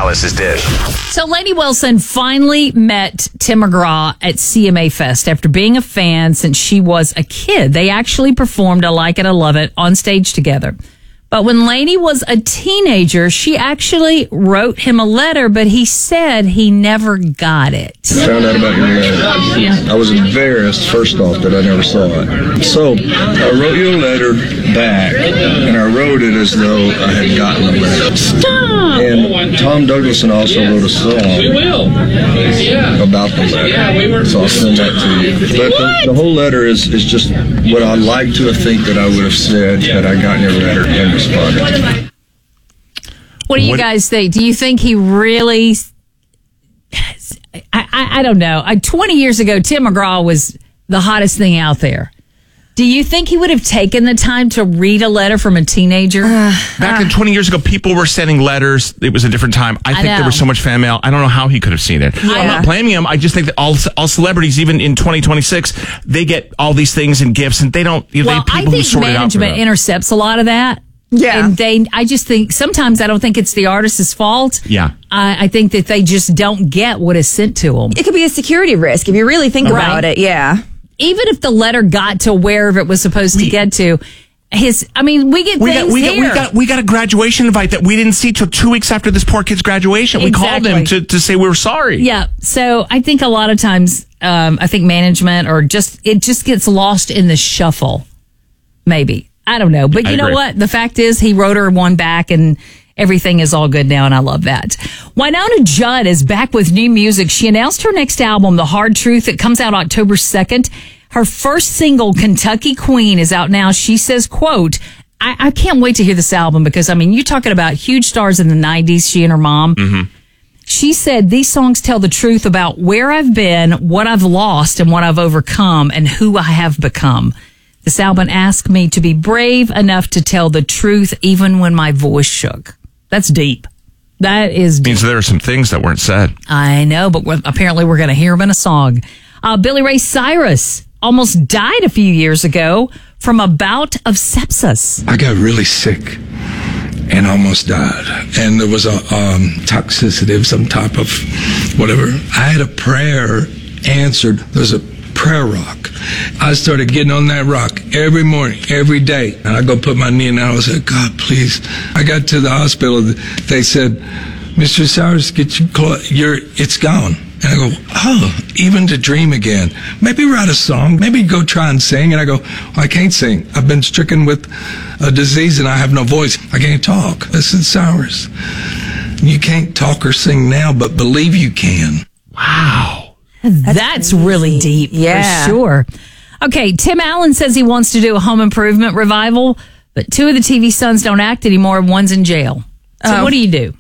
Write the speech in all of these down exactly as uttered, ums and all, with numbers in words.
Dallas's Dish. So Lainey Wilson finally met Tim McGraw at C M A Fest after being a fan since she was a kid. They actually performed I Like It, I Love It on stage together. But when Lainey was a teenager, she actually wrote him a letter, but he said he never got it. I found out about your letter. Yeah. I was embarrassed, first off, that I never saw it. So, I wrote you a letter back, and I wrote it as though I had gotten the letter. Stop! And Tom Douglason also wrote a song about the letter. So I'll send that to you. But the, the whole letter is, is just what I like to think that I would have said had I gotten your letter and responded. What do you What- guys think? Do you think he really... I, I, I don't know. I, twenty years ago, Tim McGraw was the hottest thing out there. Do you think he would have taken the time to read a letter from a teenager? Uh, Back in twenty years ago, people were sending letters. It was a different time. I, I think know. there was so much fan mail. I don't know how he could have seen it. Yeah. I'm not blaming him. I just think that all all celebrities, even in twenty twenty-six, they get all these things and gifts, and they don't. You know, well, they have I people who think sort it out for management them. intercepts a lot of that. Yeah. And they, I just think sometimes I don't think it's the artist's fault. Yeah. I, I think that they just don't get what is sent to them. It could be a security risk if you really think Right. about it. Yeah. Even if the letter got to wherever it was supposed to We- get to, his, I mean, we get We things got, we, got, here. we got we got a graduation invite that we didn't see till two weeks after this poor kid's graduation. We called Exactly. them to, to say we were sorry. Yeah. So I think a lot of times, um, I think management or just, it just gets lost in the shuffle. Maybe. I don't know. But I you know agree. what? The fact is he wrote her one back and everything is all good now. And I love that. Winona Judd is back with new music. She announced her next album, The Hard Truth. It comes out October second. Her first single, Kentucky Queen, is out now. She says, quote, I, I can't wait to hear this album because, I mean, you're talking about huge stars in the nineties, she and her mom. Mm-hmm. She said, these songs tell the truth about where I've been, what I've lost, and what I've overcome, and who I have become. This album asked me to be brave enough to tell the truth even when my voice shook. That's deep. That is deep. Means there are some things that weren't said. I know, but we're, apparently we're going to hear them in a song. Uh, Billy Ray Cyrus almost died a few years ago from a bout of sepsis. I got really sick and almost died. And there was a um, toxicity of some type of whatever. I had a prayer answered. There's a prayer rock. I started getting on that rock every morning, every day. And I go put my knee in and I said, God, please. I got to the hospital. They said, Mister Cyrus, get your clothes. You're, it's gone. And I go, oh, even to dream again. Maybe write a song. Maybe go try and sing. And I go, well, I can't sing. I've been stricken with a disease and I have no voice. I can't talk. I said, Cyrus, you can't talk or sing now, but believe you can. Wow. That's, really deep, Yeah. for sure. Okay, Tim Allen says he wants to do a home improvement revival, but two of the T V sons don't act anymore. One's in jail. So Oh. what do you do?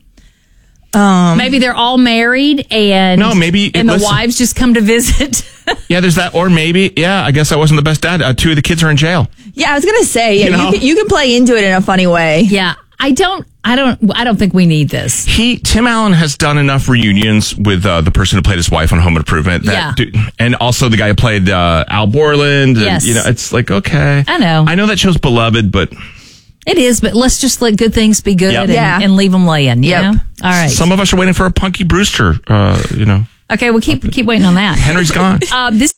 Um, Maybe they're all married and No, maybe- and the listen. wives just come to visit. Yeah, there's that. Or maybe, yeah, I guess I wasn't the best dad. Uh, two of the kids are in jail. Yeah, I was going to say, yeah, You you, know? can, you can play into it in a funny way. Yeah, I don't, I don't, I don't think we need this. He, Tim Allen has done enough reunions with uh, the person who played his wife on Home Improvement. That Yeah. dude- and also the guy who played uh, Al Borland. And, Yes. you know, it's like, okay. I know. I know that show's beloved, but It is, but let's just let good things be good Yep. and, Yeah. and leave them laying. You Yep. know? All right. some of us are waiting for a Punky Brewster, uh, you know. Okay, we'll keep keep waiting on that. Henry's gone. Uh, this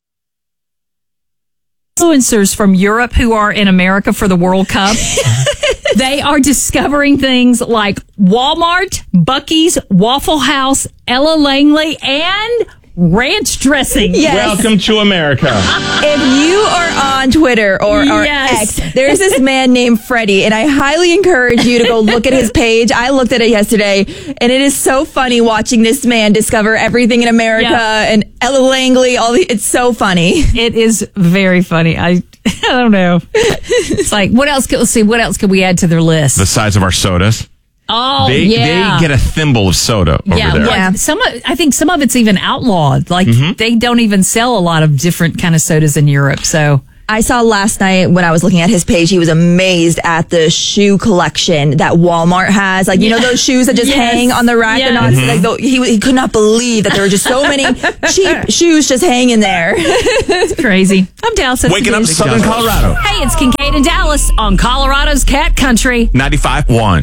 influencers from Europe who are in America for the World Cup. They are discovering things like Walmart, Buc-ee's, Waffle House, Ella Langley, and ranch dressing. Yes. Welcome to America. If you are on Twitter or, or Yes. X, there's this man named Freddie, and I highly encourage you to go look at his page. I looked at it yesterday, and it is so funny watching this man discover everything in America Yeah. and Ella Langley. All the, it's so funny. It is very funny. I I don't know. It's like, what else? Could, let's see. What else could we add to their list? The size of our sodas. oh, They yeah. they get a thimble of soda over yeah, there. well, Yeah. some of, I think some of it's even outlawed. Like Mm-hmm. they don't even sell a lot of different kind of sodas in Europe. So I saw last night when I was looking at his page, he was amazed at the shoe collection that Walmart has. Like, you know, those shoes that just Yes. hang on the rack. Yes. And not, Mm-hmm. like, the, he, he could not believe that there were just so many cheap shoes just hanging there. it's crazy. I'm Dallas. That's Waking the up news. Southern Colorado. Hey, it's Kincaid and Dallas on Colorado's Cat Country. ninety-five point one.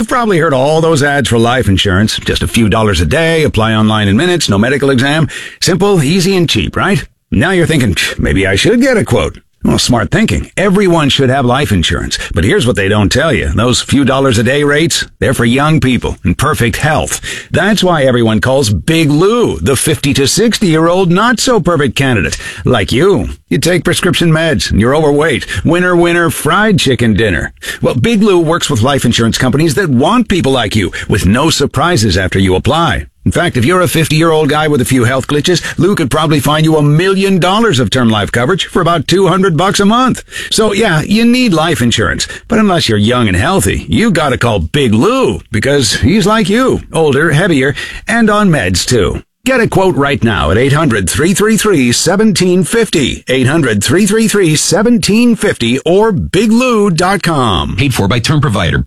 You've probably heard all those ads for life insurance. Just a few dollars a day, apply online in minutes, no medical exam. Simple, easy, and cheap, right? Now you're thinking, maybe I should get a quote. Well, smart thinking. Everyone should have life insurance. But here's what they don't tell you. Those few dollars a day rates, they're for young people in perfect health. That's why everyone calls Big Lou the fifty to sixty year old not so perfect candidate. Like you. You take prescription meds and you're overweight. Winner, winner, fried chicken dinner. Well, Big Lou works with life insurance companies that want people like you with no surprises after you apply. In fact, if you're a fifty-year-old guy with a few health glitches, Lou could probably find you a million dollars of term life coverage for about two hundred bucks a month. So yeah, you need life insurance. But unless you're young and healthy, you gotta call Big Lou because he's like you, older, heavier, and on meds too. Get a quote right now at eight hundred, three three three, one seven five zero, eight hundred, three three three, one seven five zero, or big lou dot com. Paid for by Term Provider.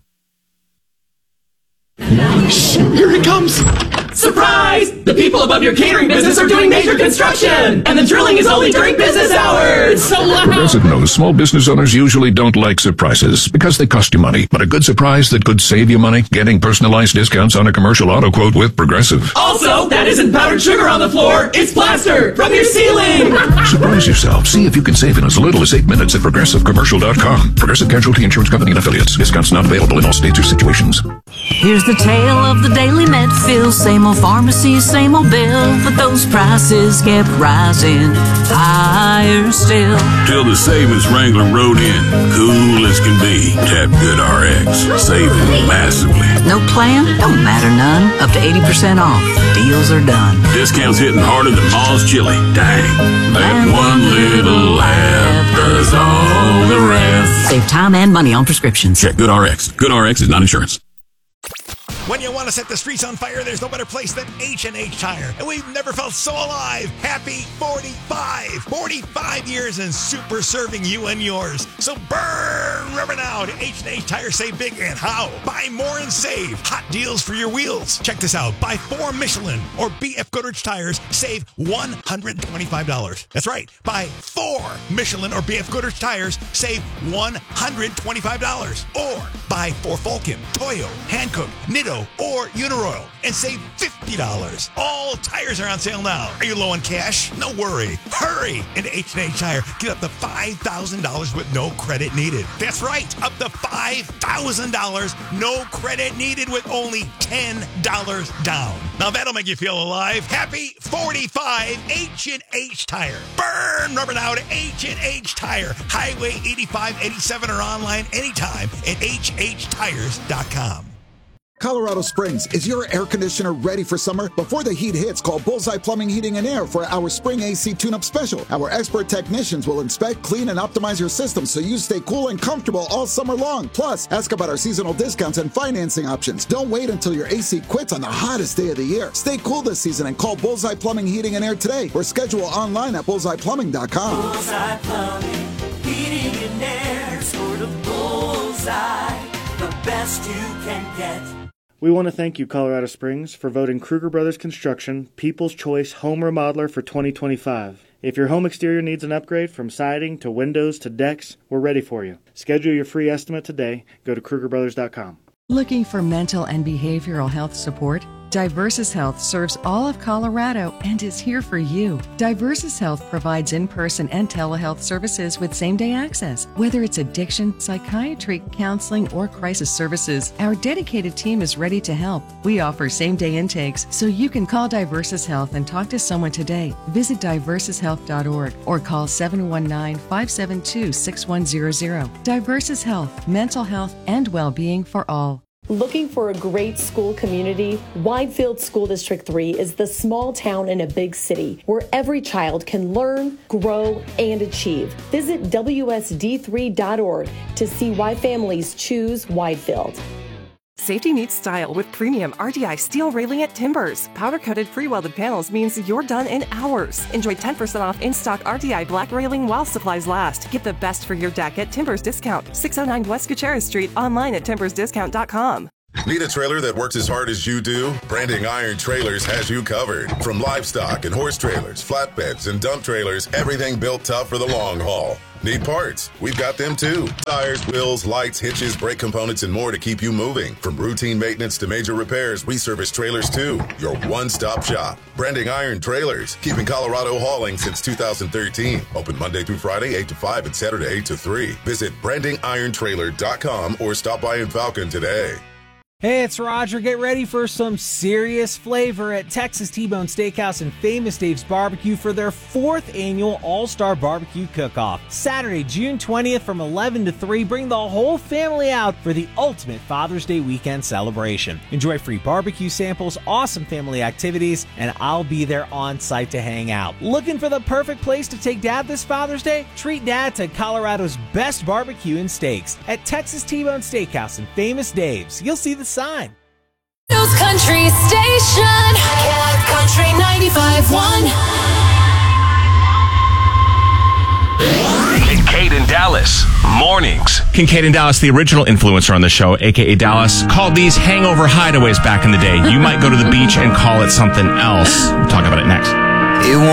Here it comes! Surprise! The people above your catering business are doing major construction! And the drilling is only during business hours! So loud! Progressive knows small business owners usually don't like surprises because they cost you money. But a good surprise that could save you money? Getting personalized discounts on a commercial auto quote with Progressive. Also, that isn't powdered sugar on the floor, it's plaster from your ceiling! Surprise yourself. See if you can save in as little as eight minutes at progressive commercial dot com. Progressive Casualty Insurance Company and Affiliates. Discounts not available in all states or situations. Here's the tale of the daily Medfield. Same old pharmacy, same old bill, but those prices kept rising higher still. Till the savings Wrangler rode in, cool as can be. Tap Good R X, saving massively. No plan? Don't matter none. Up to eighty percent off. Deals are done. Discounts hitting harder than Ma's chili. Dang, that and one little laugh does all the rest. Save time and money on prescriptions. Check Good R X. Good R X is not insurance. When you want to set the streets on fire, there's no better place than H and H Tire. And we've never felt so alive. Happy forty-five. forty-five years and super serving you and yours. So burn rubber now to H and H Tire. Save big and how? Buy more and save. Hot deals for your wheels. Check this out. Buy four Michelin or B F Goodrich tires. Save one hundred twenty-five dollars. That's right. Buy four Michelin or B F Goodrich tires. Save one hundred twenty-five dollars. Or buy four Vulcan, Toyo, Hankook, Nitto, or Uniroyal and save fifty dollars. All tires are on sale now. Are you low on cash? No worry. Hurry into H and H Tire. Get up to five thousand dollars with no credit needed. That's right. Up to five thousand dollars. No credit needed with only ten dollars down. Now that'll make you feel alive. Happy forty-five. H and H Tire. Burn rubber now to H and H Tire. Highway eighty-five eighty-seven or online anytime at H H tires dot com. Colorado Springs, is your air conditioner ready for summer? Before the heat hits, call Bullseye Plumbing, Heating and Air for our spring A C tune-up special. Our expert technicians will inspect, clean, and optimize your system so you stay cool and comfortable all summer long. Plus, ask about our seasonal discounts and financing options. Don't wait until your A C quits on the hottest day of the year. Stay cool this season and call Bullseye Plumbing, Heating and Air today or schedule online at bullseye plumbing dot com. Bullseye Plumbing, Heating and Air, sort of bullseye, the best you can get. We want to thank you, Colorado Springs, for voting Kruger Brothers Construction People's Choice Home Remodeler for twenty twenty-five. If your home exterior needs an upgrade from siding to windows to decks, we're ready for you. Schedule your free estimate today. Go to Kruger Brothers dot com. Looking for mental and behavioral health support? Diversus Health serves all of Colorado and is here for you. Diversus Health provides in-person and telehealth services with same-day access. Whether it's addiction, psychiatry, counseling, or crisis services, our dedicated team is ready to help. We offer same-day intakes, so you can call Diversus Health and talk to someone today. Visit diversus health dot org or call seven one nine, five seven two, six one zero zero. Diversus Health, mental health and well-being for all. Looking for a great school community? Widefield School District three is the small town in a big city where every child can learn, grow, and achieve. Visit W S D three dot org to see why families choose Widefield. Safety meets style with premium R D I steel railing at Timbers. Powder-coated pre-welded panels means you're done in hours. Enjoy ten percent off in-stock R D I black railing while supplies last. Get the best for your deck at Timbers Discount. six oh nine West Gutierrez Street. Online at timbers discount dot com. Need a trailer that works as hard as you do? Branding Iron Trailers has you covered. From livestock and horse trailers, flatbeds, and dump trailers, everything built tough for the long haul. Need parts? We've got them too. Tires, wheels, lights, hitches, brake components, and more to keep you moving. From routine maintenance to major repairs, we service trailers too. Your one-stop shop. Branding Iron Trailers, keeping Colorado hauling since two thousand thirteen. Open Monday through Friday, eight to five, and Saturday, eight to three. Visit branding iron trailer dot com or stop by in Falcon today. Hey, it's Roger. Get ready for some serious flavor at Texas T-Bone Steakhouse and Famous Dave's Barbecue for their fourth annual All-Star Barbecue Cook-Off. Saturday, June twentieth from eleven to three. Bring the whole family out for the ultimate Father's Day weekend celebration. Enjoy free barbecue samples, awesome family activities, and I'll be there on site to hang out. Looking for the perfect place to take Dad this Father's Day? Treat Dad to Colorado's best barbecue and steaks at Texas T-Bone Steakhouse and Famous Dave's. You'll see the sign. News Country Station, Cat Country ninety-five point one. Kincaid in Dallas, mornings. Kincaid in Dallas, the original influencer on the show, a k a. Dallas, called these hangover hideaways back in the day. You might go to the beach and call it something else. I'm talking